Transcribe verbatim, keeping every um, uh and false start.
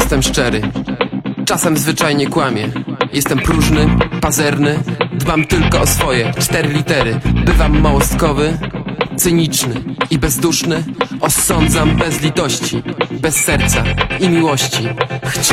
jestem szczery, czasem zwyczajnie kłamię. Jestem próżny, pazerny, dbam tylko o swoje cztery litery. Bywam małostkowy, cyniczny i bezduszny. Osądzam bez litości, bez serca i miłości. Chci